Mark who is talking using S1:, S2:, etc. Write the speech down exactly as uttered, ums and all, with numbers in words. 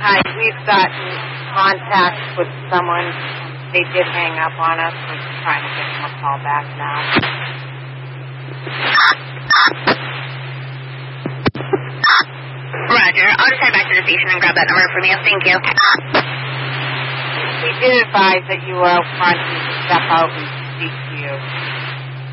S1: Hi, we've gotten contact with someone. They did hang up on us. We're just trying to get them a call back now.
S2: Roger. I'll just head back to the station and grab that number from you. Thank you.
S1: We did advise that you were out front and step out and